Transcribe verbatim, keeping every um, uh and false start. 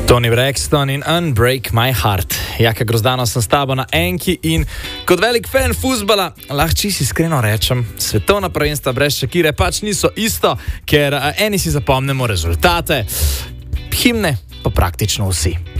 Toni Braxton in Unbreak My Heart. Jaka Grozdano sem s tabo na enki in kot velik fan fuzbala lahko čisto iskreno rečem, svetovna prvenstva brez Shakire pač niso isto, ker eni si zapomnimo rezultate, himne pa praktično vsi.